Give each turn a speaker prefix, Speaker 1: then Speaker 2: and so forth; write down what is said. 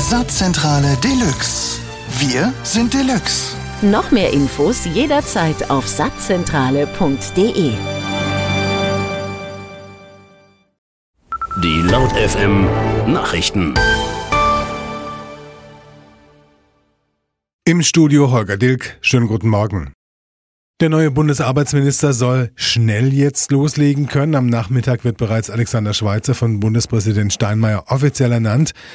Speaker 1: Saatzentrale Deluxe. Wir sind Deluxe.
Speaker 2: Noch mehr Infos jederzeit auf saatzentrale.de.
Speaker 3: Die Laut FM Nachrichten.
Speaker 4: Im Studio Holger Dilk. Schönen guten Morgen. Der neue Bundesarbeitsminister soll schnell jetzt loslegen können. Am Nachmittag wird bereits Alexander Schweitzer von Bundespräsident Steinmeier offiziell ernannt.